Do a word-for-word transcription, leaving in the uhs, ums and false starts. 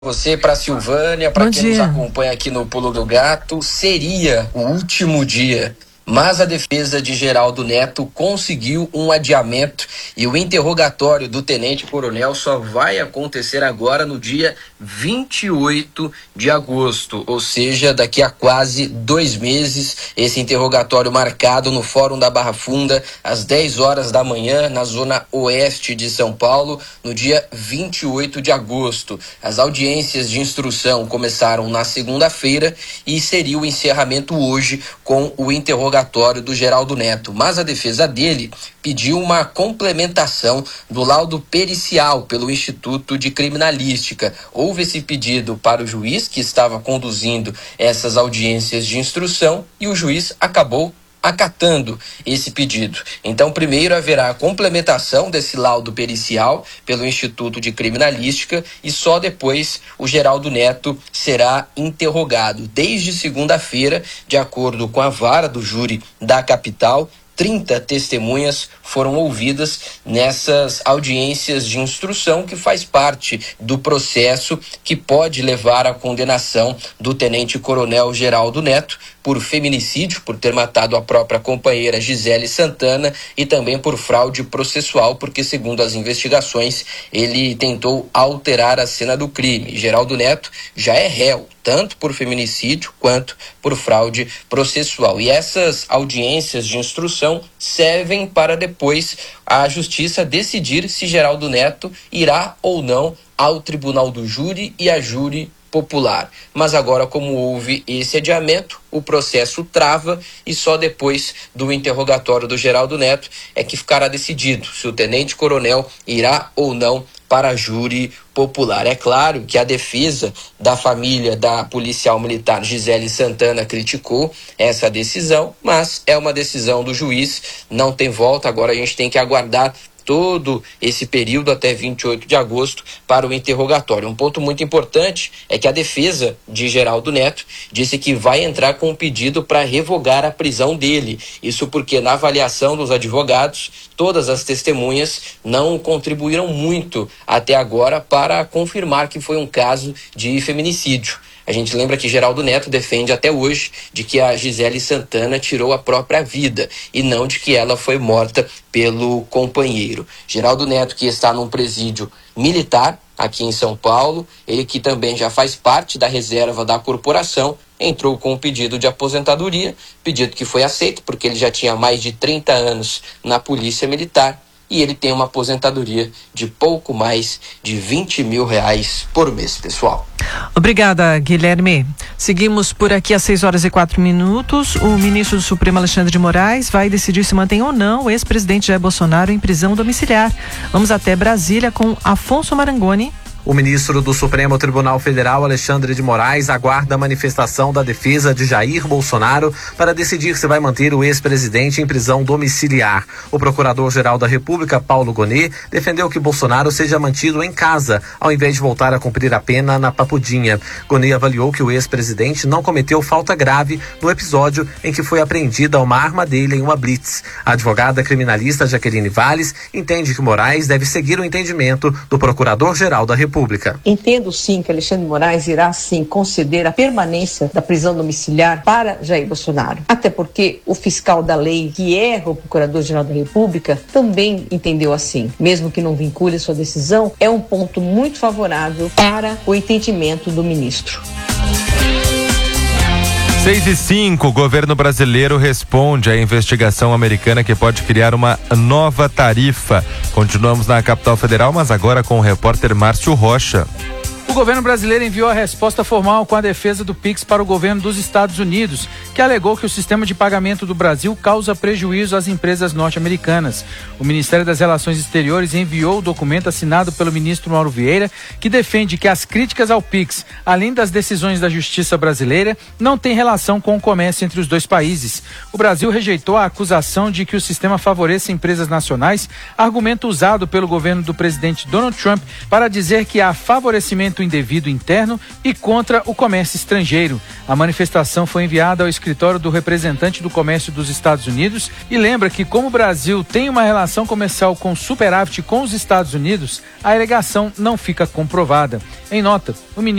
Você, para Silvânia, para quem nos acompanha aqui no Pulo do Gato, seria o último dia, mas a defesa de Geraldo Neto conseguiu um adiamento e o interrogatório do tenente-coronel só vai acontecer agora no dia vinte e oito de agosto, ou seja, daqui a quase dois meses, esse interrogatório marcado no Fórum da Barra Funda, às dez horas da manhã, na zona oeste de São Paulo, no dia vinte e oito de agosto. As audiências de instrução começaram na segunda-feira e seria o encerramento hoje com o interrogatório do Geraldo Neto, mas a defesa dele pediu uma complementação do laudo pericial pelo Instituto de Criminalística. Houve esse pedido para o juiz que estava conduzindo essas audiências de instrução e o juiz acabou acatando esse pedido. Então, primeiro haverá a complementação desse laudo pericial pelo Instituto de Criminalística e só depois o Geraldo Neto será interrogado. Desde segunda-feira, de acordo com a vara do júri da capital, trinta testemunhas foram ouvidas nessas audiências de instrução, que faz parte do processo que pode levar à condenação do tenente-coronel Geraldo Neto por feminicídio, por ter matado a própria companheira Gisele Santana, e também por fraude processual, porque, segundo as investigações, ele tentou alterar a cena do crime. Geraldo Neto já é réu, tanto por feminicídio quanto por fraude processual. E essas audiências de instrução servem para depois a justiça decidir se Geraldo Neto irá ou não ao tribunal do júri e a júri popular. Mas agora, como houve esse adiamento, o processo trava e só depois do interrogatório do Geraldo Neto é que ficará decidido se o tenente-coronel irá ou não para a júri popular. É claro que a defesa da família da policial militar Gisele Santana criticou essa decisão, mas é uma decisão do juiz, não tem volta. Agora a gente tem que aguardar todo esse período até vinte e oito de agosto para o interrogatório. Um ponto muito importante é que a defesa de Geraldo Neto disse que vai entrar com um pedido para revogar a prisão dele. Isso porque, na avaliação dos advogados, todas as testemunhas não contribuíram muito até agora para confirmar que foi um caso de feminicídio. A gente lembra que Geraldo Neto defende até hoje de que a Gisele Santana tirou a própria vida e não de que ela foi morta pelo companheiro. Geraldo Neto, que está num presídio militar aqui em São Paulo, ele que também já faz parte da reserva da corporação, entrou com um pedido de aposentadoria, pedido que foi aceito porque ele já tinha mais de trinta anos na Polícia Militar. E ele tem uma aposentadoria de pouco mais de vinte mil reais por mês, pessoal. Obrigada, Guilherme. Seguimos por aqui às seis horas e quatro minutos. O ministro do Supremo, Alexandre de Moraes, vai decidir se mantém ou não o ex-presidente Jair Bolsonaro em prisão domiciliar. Vamos até Brasília com Afonso Marangoni. O ministro do Supremo Tribunal Federal, Alexandre de Moraes, aguarda a manifestação da defesa de Jair Bolsonaro para decidir se vai manter o ex-presidente em prisão domiciliar. O procurador-geral da República, Paulo Gonet, defendeu que Bolsonaro seja mantido em casa, ao invés de voltar a cumprir a pena na Papudinha. Gonet avaliou que o ex-presidente não cometeu falta grave no episódio em que foi apreendida uma arma dele em uma blitz. A advogada criminalista Jaqueline Valles entende que Moraes deve seguir o entendimento do procurador-geral da República. República. Entendo sim que Alexandre de Moraes irá sim conceder a permanência da prisão domiciliar para Jair Bolsonaro. Até porque o fiscal da lei, que é o Procurador-Geral da República, também entendeu assim. Mesmo que não vincule a sua decisão, é um ponto muito favorável para o entendimento do ministro. seis e cinco, o governo brasileiro responde à investigação americana que pode criar uma nova tarifa. Continuamos na capital federal, mas agora com o repórter Márcio Rocha. O governo brasileiro enviou a resposta formal com a defesa do Pix para o governo dos Estados Unidos, que alegou que o sistema de pagamento do Brasil causa prejuízo às empresas norte-americanas. O Ministério das Relações Exteriores enviou o documento assinado pelo ministro Mauro Vieira, que defende que as críticas ao Pix, além das decisões da Justiça brasileira, não têm relação com o comércio entre os dois países. O Brasil rejeitou a acusação de que o sistema favoreça empresas nacionais, argumento usado pelo governo do presidente Donald Trump para dizer que há favorecimento pagamento indevido interno e contra o comércio estrangeiro. A manifestação foi enviada ao escritório do representante do comércio dos Estados Unidos e lembra que, como o Brasil tem uma relação comercial com superávit com os Estados Unidos, a alegação não fica comprovada. Em nota, o ministro